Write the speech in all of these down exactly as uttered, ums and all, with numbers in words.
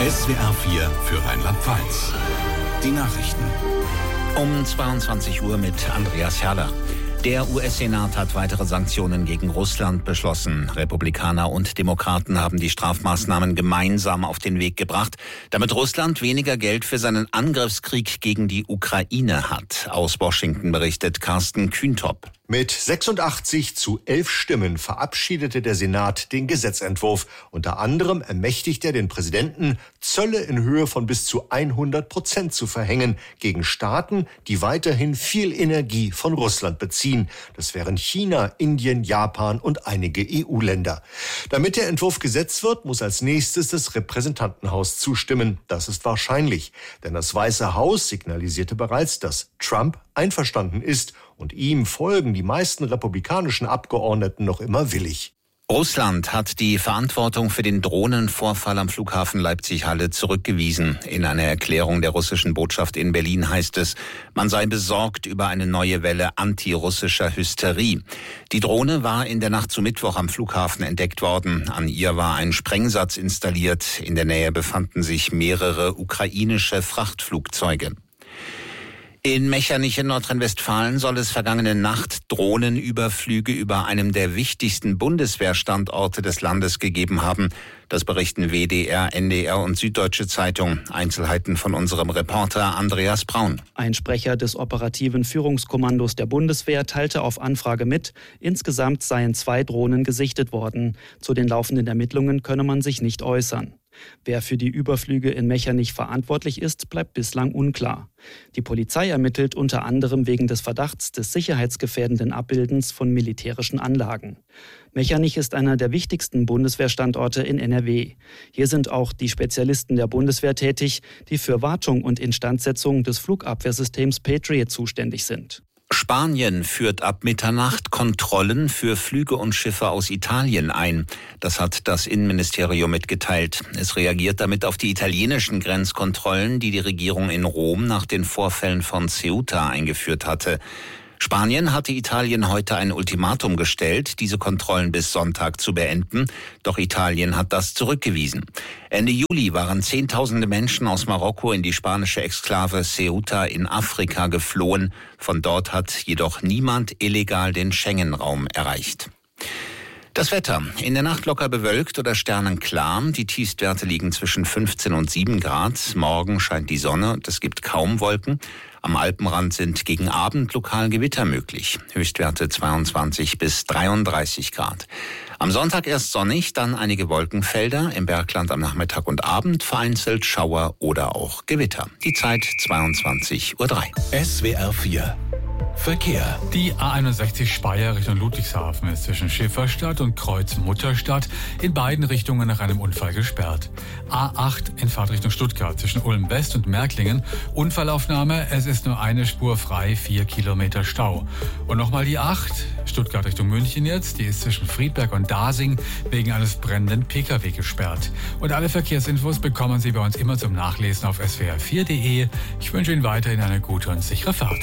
S W R vier für Rheinland-Pfalz. Die Nachrichten. Um zweiundzwanzig Uhr mit Andreas Herrler. Der U S-Senat hat weitere Sanktionen gegen Russland beschlossen. Republikaner und Demokraten haben die Strafmaßnahmen gemeinsam auf den Weg gebracht, damit Russland weniger Geld für seinen Angriffskrieg gegen die Ukraine hat. Aus Washington berichtet Carsten Kühntop. Mit sechsundachtzig zu elf Stimmen verabschiedete der Senat den Gesetzentwurf. Unter anderem ermächtigt er den Präsidenten, Zölle in Höhe von bis zu hundert Prozent zu verhängen gegen Staaten, die weiterhin viel Energie von Russland beziehen. Das wären China, Indien, Japan und einige E U-Länder. Damit der Entwurf Gesetz wird, muss als nächstes das Repräsentantenhaus zustimmen. Das ist wahrscheinlich, denn das Weiße Haus signalisierte bereits, dass Trump einverstanden ist, und ihm folgen die meisten republikanischen Abgeordneten noch immer willig. Russland hat die Verantwortung für den Drohnenvorfall am Flughafen Leipzig-Halle zurückgewiesen. In einer Erklärung der russischen Botschaft in Berlin heißt es, man sei besorgt über eine neue Welle antirussischer Hysterie. Die Drohne war in der Nacht zu Mittwoch am Flughafen entdeckt worden. An ihr war ein Sprengsatz installiert. In der Nähe befanden sich mehrere ukrainische Frachtflugzeuge. In Mechernich in Nordrhein-Westfalen soll es vergangene Nacht Drohnenüberflüge über einem der wichtigsten Bundeswehrstandorte des Landes gegeben haben. Das berichten W D R, N D R und Süddeutsche Zeitung. Einzelheiten von unserem Reporter Andreas Braun. Ein Sprecher des operativen Führungskommandos der Bundeswehr teilte auf Anfrage mit, insgesamt seien zwei Drohnen gesichtet worden. Zu den laufenden Ermittlungen könne man sich nicht äußern. Wer für die Überflüge in Mechernich verantwortlich ist, bleibt bislang unklar. Die Polizei ermittelt unter anderem wegen des Verdachts des sicherheitsgefährdenden Abbildens von militärischen Anlagen. Mechernich ist einer der wichtigsten Bundeswehrstandorte in N R W. Hier sind auch die Spezialisten der Bundeswehr tätig, die für Wartung und Instandsetzung des Flugabwehrsystems Patriot zuständig sind. Spanien führt ab Mitternacht Kontrollen für Flüge und Schiffe aus Italien ein. Das hat das Innenministerium mitgeteilt. Es reagiert damit auf die italienischen Grenzkontrollen, die die Regierung in Rom nach den Vorfällen von Ceuta eingeführt hatte. Spanien hatte Italien heute ein Ultimatum gestellt, diese Kontrollen bis Sonntag zu beenden. Doch Italien hat das zurückgewiesen. Ende Juli waren Zehntausende Menschen aus Marokko in die spanische Exklave Ceuta in Afrika geflohen. Von dort hat jedoch niemand illegal den Schengen-Raum erreicht. Das Wetter. In der Nacht locker bewölkt oder sternenklar. Die Tiefstwerte liegen zwischen fünfzehn und sieben Grad. Morgen scheint die Sonne und es gibt kaum Wolken. Am Alpenrand sind gegen Abend lokal Gewitter möglich. Höchstwerte zweiundzwanzig bis dreiunddreißig Grad. Am Sonntag erst sonnig, dann einige Wolkenfelder. Im Bergland am Nachmittag und Abend vereinzelt Schauer oder auch Gewitter. Die Zeit zweiundzwanzig Uhr drei. S W R vier Verkehr. Die A einundsechzig Speyer Richtung Ludwigshafen ist zwischen Schifferstadt und Kreuz Mutterstadt in beiden Richtungen nach einem Unfall gesperrt. A acht in Fahrtrichtung Stuttgart zwischen Ulm West und Märklingen. Unfallaufnahme, es ist nur eine Spur frei, vier Kilometer Stau. Und nochmal die acht, Stuttgart Richtung München jetzt, die ist zwischen Friedberg und Dasing wegen eines brennenden Pkw gesperrt. Und alle Verkehrsinfos bekommen Sie bei uns immer zum Nachlesen auf S W R vier Punkt de. Ich wünsche Ihnen weiterhin eine gute und sichere Fahrt.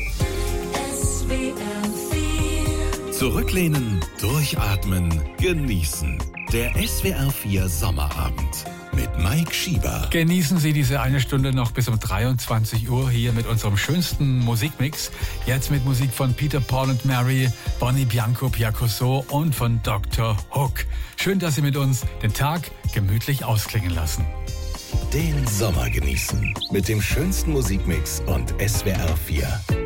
Zurücklehnen, durchatmen, genießen. Der S W R vier Sommerabend mit Mike Schieber. Genießen Sie diese eine Stunde noch bis um dreiundzwanzig Uhr hier mit unserem schönsten Musikmix. Jetzt mit Musik von Peter, Paul und Mary, Bonnie Bianco Piacoso und von Doktor Hook. Schön, dass Sie mit uns den Tag gemütlich ausklingen lassen. Den Sommer genießen mit dem schönsten Musikmix und S W R vier.